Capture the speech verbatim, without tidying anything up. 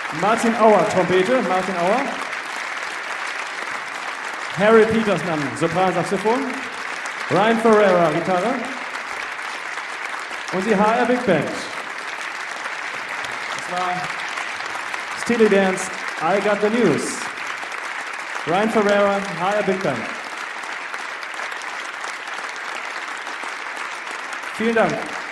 Martin Auer, Trompete, Martin Auer. Harry Peterson, Sopransaxophon. Ryan Ferreira, Gitarre. Und die H R Big Band. Das war Steely Dan's I Got the News. Ryan Ferreira, H R Big Band. Vielen Dank.